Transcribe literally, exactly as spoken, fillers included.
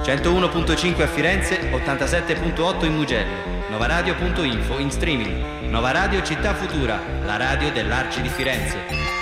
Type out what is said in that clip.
centouno virgola cinque a Firenze, ottantasette virgola otto in Mugello, novaradio punto info in streaming. Nova Radio Città Futura, la radio dell'Arci di Firenze.